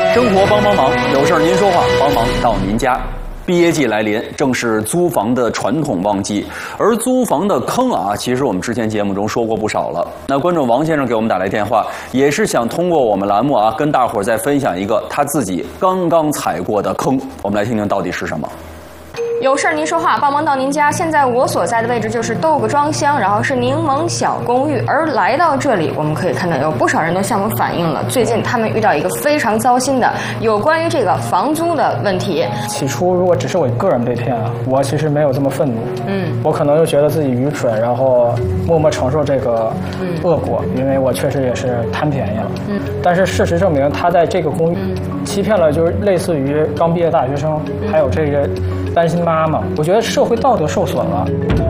生活帮帮忙，有事儿您说话，帮忙到您家。毕业季来临，正是租房的传统旺季，而租房的坑啊，其实我们之前节目中说过不少了。那观众王先生给我们打来电话，也是想通过我们栏目啊，跟大伙儿再分享一个他自己刚刚踩过的坑。我们来听听到底是什么。 有事儿您说话，帮忙到您家。现在我所在的位置就是豆个庄乡，然后是柠檬小公寓。而来到这里，我们可以看到有不少人都向我反映了，最近他们遇到一个非常糟心的有关于这个房租的问题。 起初如果只是我个人被骗啊，我其实没有这么愤怒，我可能就觉得自己愚蠢，然后默默承受这个恶果，因为我确实也是贪便宜了。但是事实证明，他在这个公寓欺骗了，就是类似于刚毕业大学生，还有这个单亲妈妈，我觉得社会道德受损了。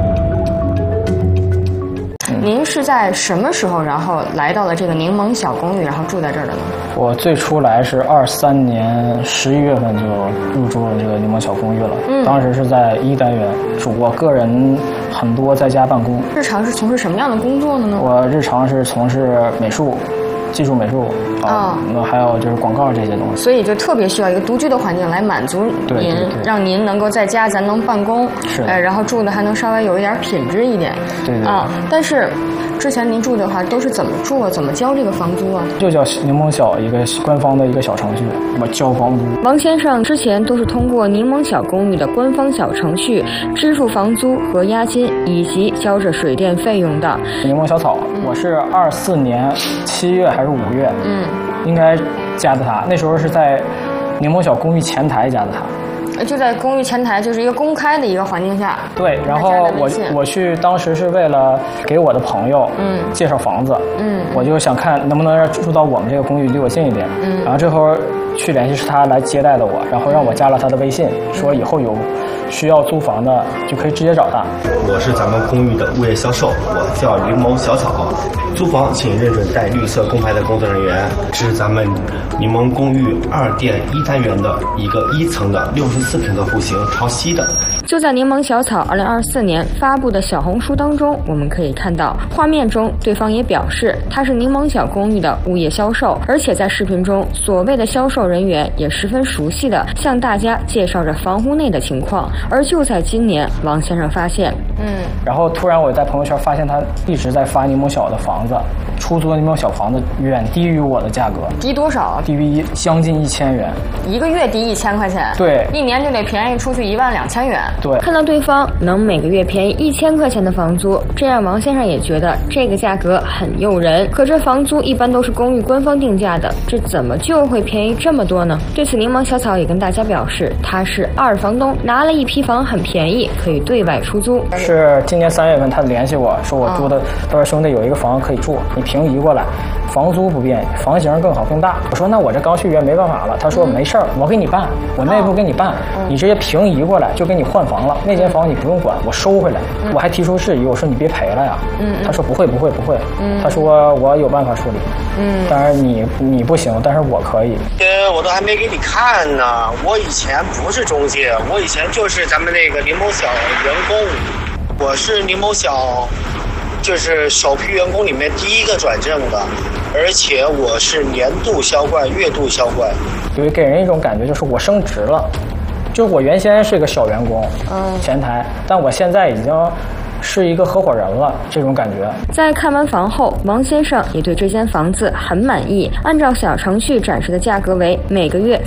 您是在什么时候，然后来到了这个柠檬小公寓，然后住在这儿的呢？ 我最初来是23年11月份就入住了这个柠檬小公寓了。当时是在1单元住，我个人很多在家办公。日常是从事什么样的工作呢？ 我日常是从事美术。技术美术那还有就是广告这些东西， 所以就特别需要一个独居的环境来满足您，让您能够在家咱能办公，然后住的还能稍微有一点品质一点，但是之前您住的话都是怎么住啊？怎么交这个房租啊？ 就叫柠檬小一个官方的一个小程序，我交房租。 王先生之前都是通过柠檬小公寓的官方小程序支付房租和押金，以及交着水电费用的。 柠檬小草，我是24年7月还是5月，应该加的他。那时候是在柠檬小公寓前台加的他。 就在公寓前台，就是一个公开的一个环境下。 对，然后我去，当时是为了给我的朋友介绍房子，我就想看能不能住到我们这个公寓离我近一点，然后这会儿去联系他来接待的我，然后让我加了他的微信，说以后有需要租房的就可以直接找他。 我是咱们公寓的物业销售，我叫柠檬小草。租房请认准带绿色工牌的工作人员，是咱们柠檬公寓2店1单元的一个1层的64平的户型，朝西的。 就在柠檬小草2024年发布的小红书当中，我们可以看到画面中对方也表示他是柠檬小公寓的物业销售，而且在视频中所谓的销售人员也十分熟悉的向大家介绍着房屋内的情况。而就在今年，王先生发现然后突然我在朋友圈发现他一直在发柠檬小的房子，出租的柠檬小房子远低于我的价格。 低多少？ 低于将近1000元， 一个月低1000块钱。 对， 一年就得便宜出去12000元。 对， 看到对方能每个月便宜1000块钱的房租，这让王先生也觉得这个价格很诱人。可这房租一般都是公寓官方定价的，这怎么就会便宜这么多呢？对此，柠檬小草也跟大家表示，他是2房东，拿了一批房很便宜，可以对外出租。 是今年3月份他联系我说，我住的他说兄弟有一个房可以住，你平移过来，房租不变，房型更好更大。我说那我这刚续约没办法了。他说没事儿，我给你办，我内部给你办，你直接平移过来就给你换房了，那间房你不用管，我收回来。我还提出质疑，我说你别赔了呀。他说不会，他说我有办法处理。当然你不行，但是我可以。 我都还没给你看呢，我以前不是中介，我以前就是咱们那个柠檬小员工，我是柠檬小就是首批员工里面第一个转正的，而且我是年度销冠、月度销冠。 有给人一种感觉就是我升职了，就是我原先是个小员工，前台，但我现在已经是一个合伙人了，这种感觉。 在看完房后，王先生也对这间房子很满意，按照小程序展示的价格为每个月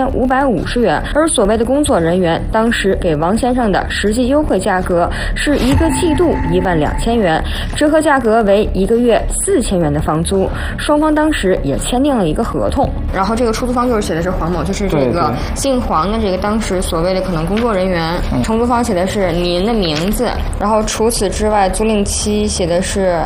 4550元，而所谓的工作人员当时给王先生的实际优惠价格是一个季度12000元，折合价格为一个月4000元的房租。双方当时也签订了一个合同，然后这个出租方就是写的是黄某，就是这个姓黄的这个当时所谓的可能工作人员，承租方写的是您的名字，然后除此之外，租赁期写的是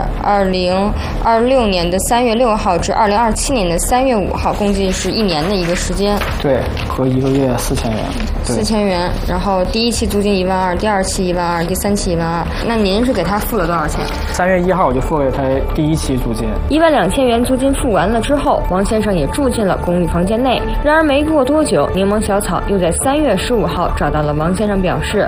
2026年的3月6号至2027年的3月5号，共计是1年的一个时间。 对，合一个月4000元。 4000元，然后第一期租金12000，第二期12000，第三期12000。那您是给他付了多少钱 ？3月1号我就付给他第一期租金 ，12000元租金付完了之后，王先生也住进了公寓房间内。然而没过多久，柠檬小草又在3月15号找到了王先生，表示